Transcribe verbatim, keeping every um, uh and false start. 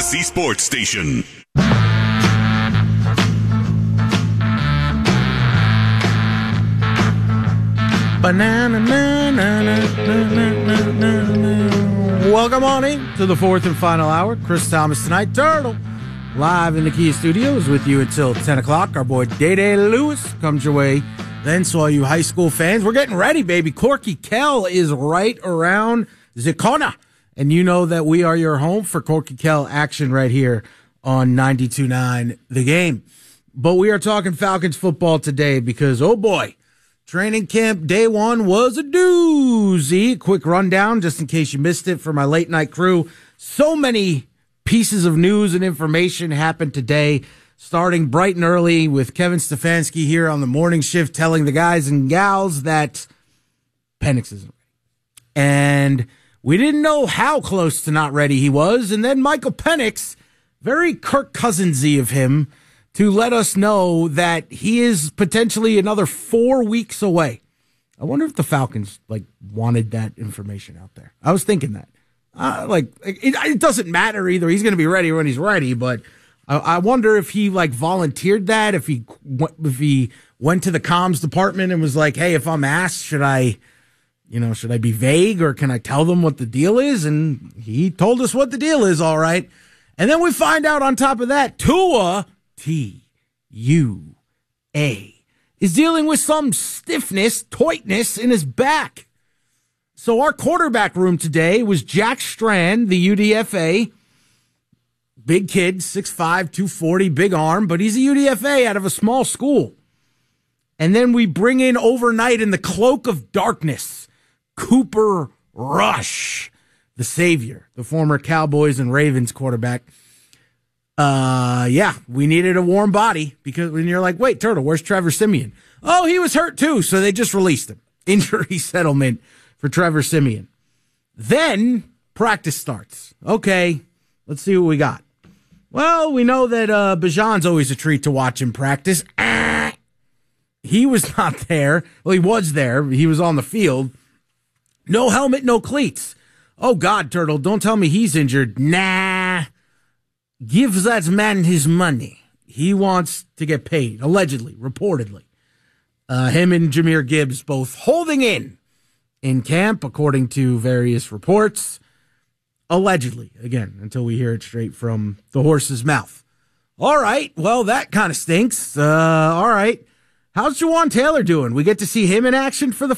Odyssey Sports Station. Banana, na, na, na, na, na, na. Welcome on in to the fourth and final hour. Chris Thomas tonight. Turtle live in the Kia Studios with you until ten o'clock. Our boy Day-Day Lewis comes your way. Then, so all you high school fans, we're getting ready, baby. Corky Kell is right around the corner. And you know that we are your home for Corky Kell action right here on ninety-two point nine The Game. But we are talking Falcons football today because, oh boy, training camp day one was a doozy. Quick rundown, just in case you missed it, for my late night crew. So many pieces of news and information happened today, starting bright and early with Kevin Stefanski here on the morning shift telling the guys and gals that Penix isn't ready. And we didn't know how close to not ready he was. And then Michael Penix, very Kirk Cousins-y of him, to let us know that he is potentially another four weeks away. I wonder if the Falcons like wanted that information out there. I was thinking that. Uh, like it, it doesn't matter either. He's going to be ready when he's ready, but I, I wonder if he like volunteered that. If he if he went to the comms department and was like, "Hey, if I'm asked, should I, you know, should I be vague or can I tell them what the deal is?" And he told us what the deal is. All right, and then we find out on top of that, Tua. T U A is dealing with some stiffness, tightness in his back. So our quarterback room today was Jack Strand, the U D F A. Big kid, six five, two forty, big arm, but he's a U D F A out of a small school. And then we bring in overnight in the cloak of darkness, Cooper Rush, the savior, the former Cowboys and Ravens quarterback. Uh, yeah, we needed a warm body because when you're like, wait, Turtle, where's Trevor Siemian? Oh, he was hurt too, so they just released him. Injury settlement for Trevor Siemian. Then practice starts. Okay, let's see what we got. Well, we know that uh, Bijan's always a treat to watch him practice. Ah, he was not there. Well, he was there. He was on the field. No helmet, no cleats. Oh, God, Turtle, don't tell me he's injured. Nah. Give that man his money. He wants to get paid, allegedly, reportedly. Uh, him and Jahmyr Gibbs both holding in in camp, according to various reports. Allegedly, again, until we hear it straight from the horse's mouth. All right, well, that kind of stinks. Uh, all right. How's Juwan Taylor doing? We get to see him in action for the